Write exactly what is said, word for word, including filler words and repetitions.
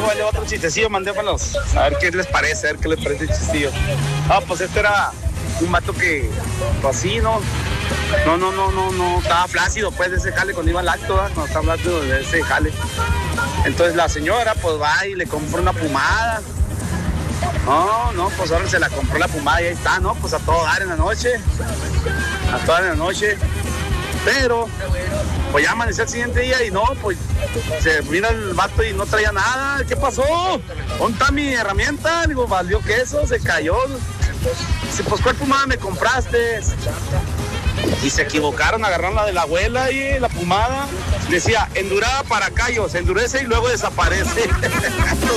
luego hay otro chistecillo, mandémoslos. A ver qué les parece, a ver qué les parece el chistecillo. Ah, pues este era un vato que, pues así, ¿no? No, no, no, no, no, estaba flácido, pues, de ese jale cuando iba al acto, ¿verdad? Cuando estaba flácido de ese jale. Entonces la señora, pues, va y le compró una pomada. No, no, pues ahora se la compró la pomada y ahí está, ¿no? Pues a todo dar en la noche. A todo dar en la noche. Pero, pues ya amaneció el siguiente día y no, pues se mira el vato y no traía nada. ¿Qué pasó? ¿Dónde está mi herramienta? Digo, valió queso, se cayó. Dice, pues ¿cuál pomada me compraste? Y se equivocaron, agarraron la de la abuela y la pomada. Decía, endurada para callos, endurece y luego desaparece.